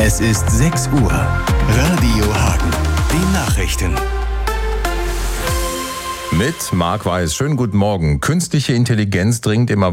Es ist 6 Uhr. Radio Hagen. Die Nachrichten. Mit Marc Weiß. Schönen guten Morgen. Künstliche Intelligenz dringt immer